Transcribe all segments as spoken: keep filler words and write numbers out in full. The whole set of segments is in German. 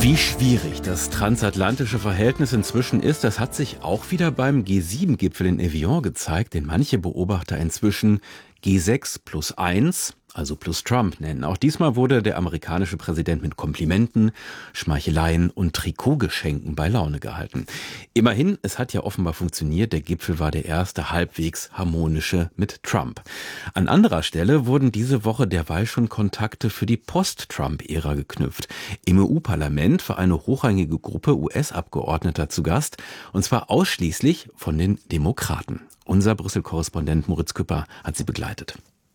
Wie schwierig das transatlantische Verhältnis inzwischen ist, das hat sich auch wieder beim G sieben Gipfel in Evian gezeigt, den manche Beobachter inzwischen G sechs plus eins, also plus Trump, nennen. Auch diesmal wurde der amerikanische Präsident mit Komplimenten, Schmeicheleien und Trikotgeschenken bei Laune gehalten. Immerhin, es hat ja offenbar funktioniert, der Gipfel war der erste halbwegs harmonische mit Trump. An anderer Stelle wurden diese Woche derweil schon Kontakte für die Post-Trump-Ära geknüpft. Im E U-Parlament war eine hochrangige Gruppe U S-Abgeordneter zu Gast, und zwar ausschließlich von den Demokraten. Unser Brüssel-Korrespondent Moritz Küpper hat sie begleitet.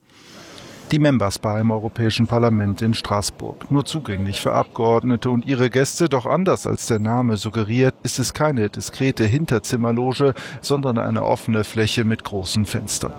Die Members Bar im Europäischen Parlament in Straßburg. Nur zugänglich für Abgeordnete und ihre Gäste, doch anders als der Name suggeriert, ist es keine diskrete Hinterzimmerloge, sondern eine offene Fläche mit großen Fenstern.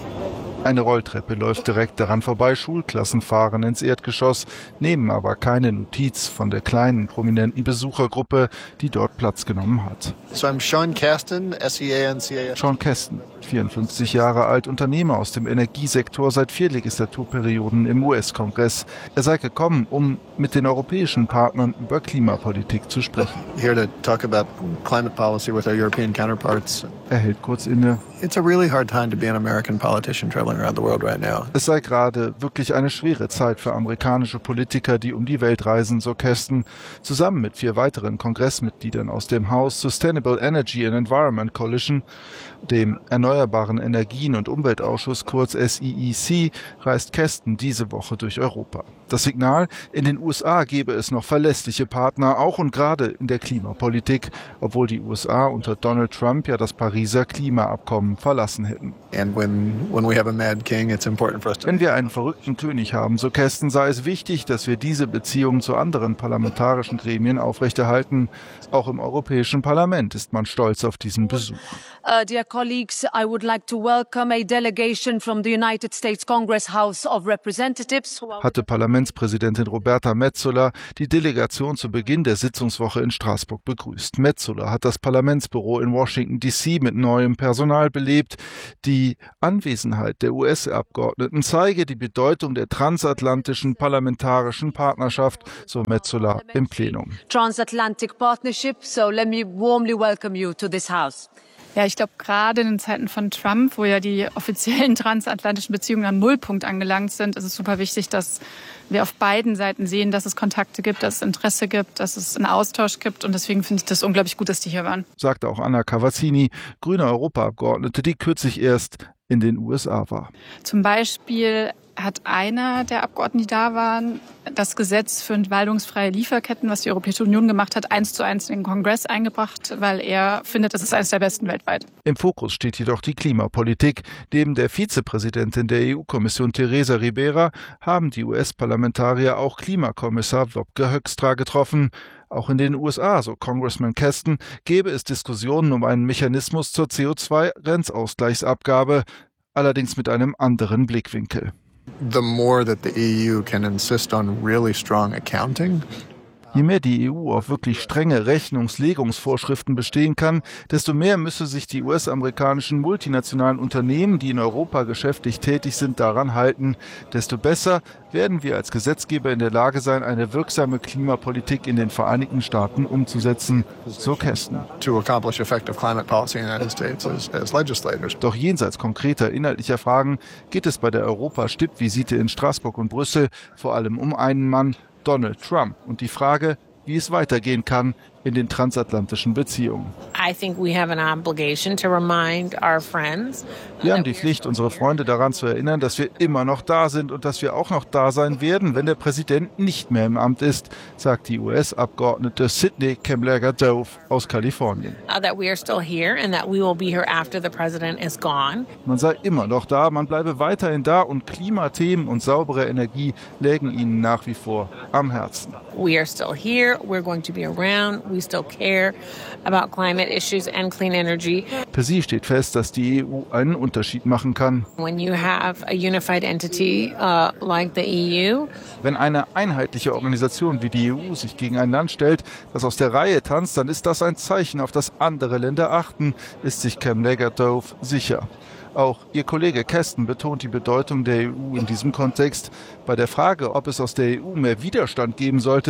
Eine Rolltreppe läuft direkt daran vorbei, Schulklassen fahren ins Erdgeschoss, nehmen aber keine Notiz von der kleinen, prominenten Besuchergruppe, die dort Platz genommen hat. So I'm Sean Casten, S E A N C A. Sean Casten, vierundfünfzig Jahre alt, Unternehmer aus dem Energiesektor, seit vier Legislaturperioden im U S-Kongress. Er sei gekommen, um mit den europäischen Partnern über Klimapolitik zu sprechen. Here to talk about climate policy with our European counterparts. Er hält kurz inne. It's a really hard time to be an American politician traveling around the world right now. Es sei gerade wirklich eine schwere Zeit für amerikanische Politiker, die um die Welt reisen, so Casten. Zusammen mit vier weiteren Kongressmitgliedern aus dem Haus Sustainable Energy and Environment Coalition, dem Erneuerbaren Energien- und Umweltausschuss, kurz S E E C, reist Casten diese Woche durch Europa. Das Signal: In den U S A gebe es noch verlässliche Partner, auch und gerade in der Klimapolitik, obwohl die U S A unter Donald Trump ja das Pariser Klimaabkommen verlassen hätten. And when, when we have a mad king, it's important for us to... Wenn wir einen verrückten König haben, so Casten, sei es wichtig, dass wir diese Beziehungen zu anderen parlamentarischen Gremien aufrechterhalten. Auch im Europäischen Parlament ist man stolz auf diesen Besuch. Uh, dear colleagues, I would like to welcome a delegation from the United States Congress House of Representatives. Hatte Parlamentspräsidentin Roberta Metsola die Delegation zu Beginn der Sitzungswoche in Straßburg begrüßt. Metsola hat das Parlamentsbüro in Washington D C mit neuem Personal belebt. Die Anwesenheit der U S-Abgeordneten zeige die Bedeutung der transatlantischen parlamentarischen Partnerschaft, so Metsola im Plenum. Transatlantic Partnership, so let me warmly welcome you to this house. Ja, ich glaube, gerade in den Zeiten von Trump, wo ja die offiziellen transatlantischen Beziehungen am Nullpunkt angelangt sind, ist es super wichtig, dass wir auf beiden Seiten sehen, dass es Kontakte gibt, dass es Interesse gibt, dass es einen Austausch gibt. Und deswegen finde ich das unglaublich gut, dass die hier waren. Sagte auch Anna Cavazzini, grüne Europaabgeordnete, die kürzlich erst in den U S A war. Zum Beispiel hat einer der Abgeordneten, die da waren, das Gesetz für entwaldungsfreie Lieferketten, was die Europäische Union gemacht hat, eins zu eins in den Kongress eingebracht, weil er findet, das ist eines der besten weltweit. Im Fokus steht jedoch die Klimapolitik. Neben der Vizepräsidentin der E U-Kommission Teresa Ribera haben die U S-Parlamentarier auch Klimakommissar Wopke Hoekstra getroffen. Auch in den U S A, so Congressman Casten, gäbe es Diskussionen um einen Mechanismus zur C O zwei Grenzausgleichsabgabe, allerdings mit einem anderen Blickwinkel. The more that the E U can insist on really strong accounting. Je mehr die E U auf wirklich strenge Rechnungslegungsvorschriften bestehen kann, desto mehr müsse sich die U S-amerikanischen multinationalen Unternehmen, die in Europa geschäftlich tätig sind, daran halten. Desto besser werden wir als Gesetzgeber in der Lage sein, eine wirksame Klimapolitik in den Vereinigten Staaten umzusetzen, so Casten. To accomplish effective climate policy in the United States as, as legislators. Doch jenseits konkreter inhaltlicher Fragen geht es bei der Europa-Stippvisite in Straßburg und Brüssel vor allem um einen Mann, Donald Trump, und die Frage, wie es weitergehen kann in den transatlantischen Beziehungen. I think we have an obligation to remind our friends. Wir haben die Pflicht, unsere Freunde daran zu erinnern, dass wir immer noch da sind und dass wir auch noch da sein werden, wenn der Präsident nicht mehr im Amt ist, sagt die U S-Abgeordnete Sidney Kemlager-Dove aus Kalifornien. Uh, that we are still here and that we will be here after the president is gone. Man sei immer noch da, man bleibe weiterhin da und Klimathemen und saubere Energie lägen ihnen nach wie vor am Herzen. We are still here, we're going to be around. We still care about climate issues and clean energy. Für sie steht fest, dass die E U einen Unterschied machen kann. When you have a unified entity uh, like the E U, wenn eine einheitliche Organisation wie die E U sich gegen ein Land stellt, das aus der Reihe tanzt, dann ist das ein Zeichen, auf das andere Länder achten, ist sich Kemlager-Dove sicher. Auch ihr Kollege Casten betont die Bedeutung der E U in diesem Kontext. Bei der Frage, ob es aus der E U mehr Widerstand geben sollte,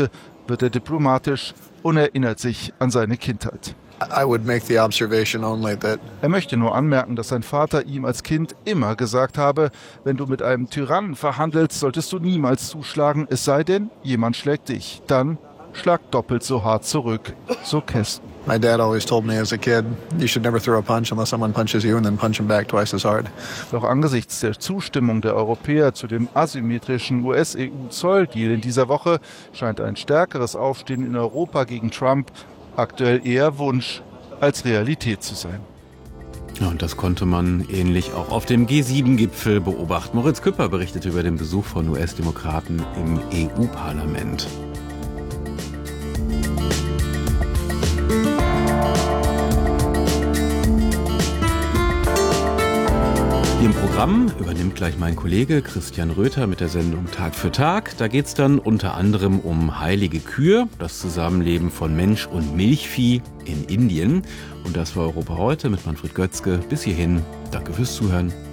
wird er diplomatisch und erinnert sich an seine Kindheit. I would make the observation only that Er möchte nur anmerken, dass sein Vater ihm als Kind immer gesagt habe, wenn du mit einem Tyrannen verhandelst, solltest du niemals zuschlagen, es sei denn, jemand schlägt dich. Dann schlag doppelt so hart zurück, so Keston. my dad always told me as a kid, you should never throw a punch unless someone punches you and then punch him back twice as hard. Doch angesichts der Zustimmung der Europäer zu dem asymmetrischen U S-E U-Zolldeal in dieser Woche scheint ein stärkeres Aufstehen in Europa gegen Trump aktuell eher Wunsch als Realität zu sein. Ja, und das konnte man ähnlich auch auf dem G sieben Gipfel beobachten. Moritz Küpper berichtet über den Besuch von U S-Demokraten im E U-Parlament. Hier im Programm übernimmt gleich mein Kollege Christian Röther mit der Sendung Tag für Tag. Da geht es dann unter anderem um heilige Kühe, das Zusammenleben von Mensch und Milchvieh in Indien. Und das war Europa heute mit Manfred Götzke. Bis hierhin, danke fürs Zuhören.